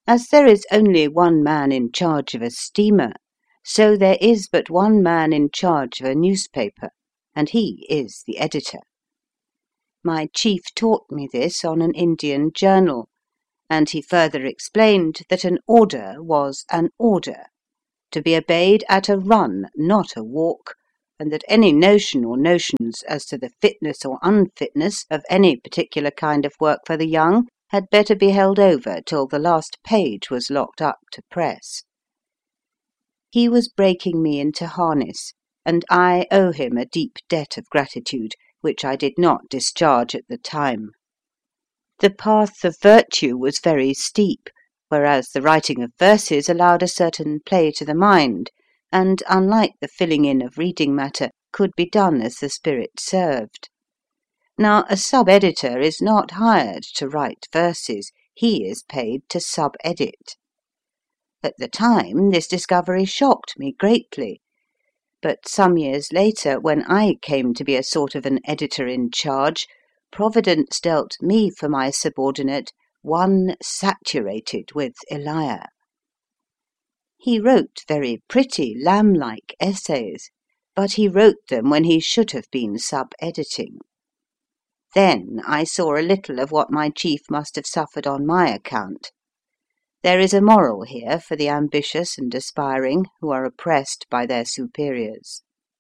As there is only one man in charge of a steamer, so there is but one man in charge of a newspaper, and he is the editor. My chief taught me this on an Indian journal, and he further explained that an order was an order, to be obeyed at a run, not a walk, and that any notion or notions as to the fitness or unfitness of any particular kind of work for the young had better be held over till the last page was locked up to press. He was breaking me into harness, and I owe him a deep debt of gratitude, which I did not discharge at the time. The path of virtue was very steep, whereas the writing of verses allowed a certain play to the mind, and, unlike the filling in of reading matter, could be done as the spirit served. Now, a sub-editor is not hired to write verses, he is paid to sub-edit. At the time, this discovery shocked me greatly, but some years later, when I came to be a sort of an editor in charge, Providence dealt me for my subordinate one saturated with Elia. He wrote very pretty, lamb-like essays, but he wrote them when he should have been sub-editing. Then I saw a little of what my chief must have suffered on my account. There is a moral here for the ambitious and aspiring who are oppressed by their superiors.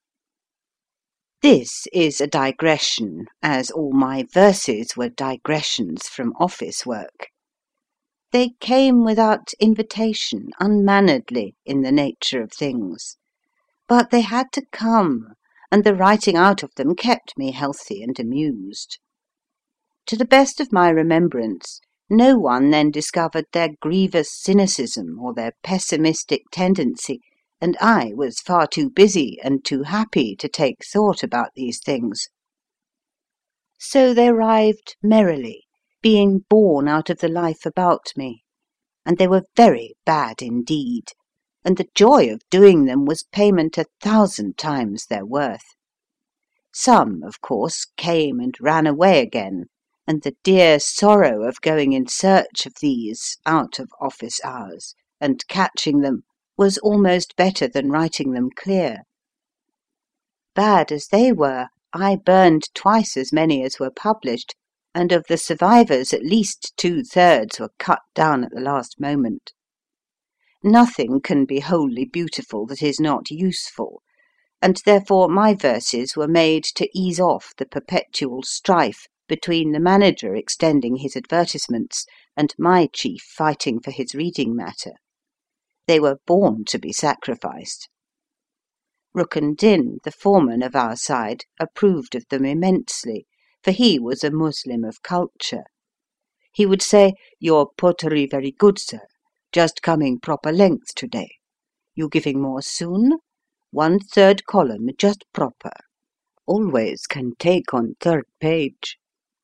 This is a digression, as all my verses were digressions from office work. They came without invitation, unmanneredly, in the nature of things. But they had to come, and the writing out of them kept me healthy and amused. To the best of my remembrance, no one then discovered their grievous cynicism or their pessimistic tendency, and I was far too busy and too happy to take thought about these things. So they arrived merrily, being born out of the life about me, and they were very bad indeed, and the joy of doing them was payment 1,000 times their worth. Some, of course, came and ran away again, and the dear sorrow of going in search of these out of office hours and catching them was almost better than writing them clear. Bad as they were, I burned twice as many as were published, and of the survivors at least 2/3 were cut down at the last moment. Nothing can be wholly beautiful that is not useful, and therefore my verses were made to ease off the perpetual strife between the manager extending his advertisements and my chief fighting for his reading matter. They were born to be sacrificed. Rukn Din, the foreman of our side, approved of them immensely, for he was a Muslim of culture. He would say, "Your pottery very good, sir. Just coming proper length today. You giving more soon? 1/3 column, just proper. Always can take on 3rd page."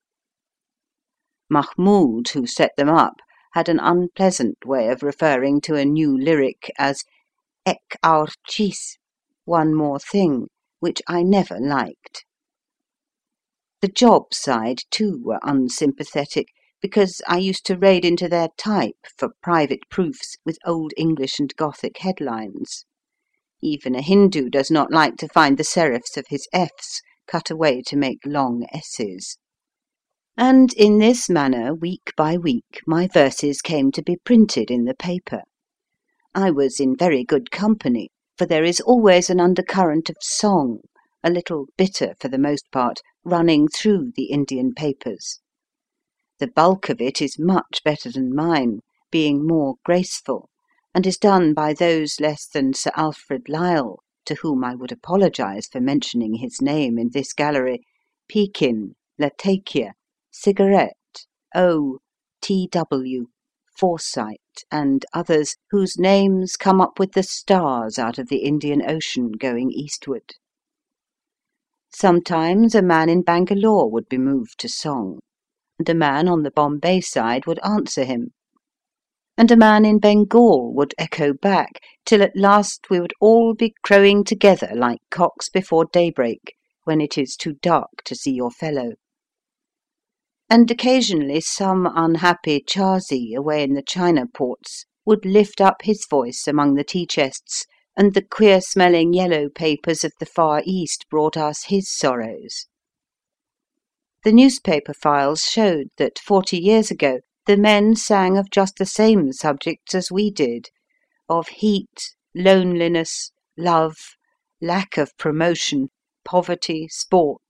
Mahmoud, who set them up, had an unpleasant way of referring to a new lyric as ek aur cheez, one more thing, which I never liked. The job side, too, were unsympathetic, because I used to raid into their type for private proofs with Old English and Gothic headlines. Even a Hindu does not like to find the serifs of his Fs cut away to make long S's. And in this manner, week by week, my verses came to be printed in the paper. I was in very good company, for there is always an undercurrent of song, a little bitter for the most part, running through the Indian papers. The bulk of it is much better than mine, being more graceful, and is done by those less than Sir Alfred Lyall, to whom I would apologise for mentioning his name in this gallery, Pekin, Latakia, Cigarette, O, T.W., Foresight, and others whose names come up with the stars out of the Indian Ocean going eastward. Sometimes a man in Bangalore would be moved to song, and a man on the Bombay side would answer him, and a man in Bengal would echo back, till at last we would all be crowing together like cocks before daybreak, when it is too dark to see your fellow. and occasionally some unhappy Chazi away in the China ports would lift up his voice among the tea chests, and the queer smelling yellow papers of the Far East brought us his sorrows. The newspaper files showed that 40 years ago the men sang of just the same subjects as we did, of heat, loneliness, love, lack of promotion, poverty, sport,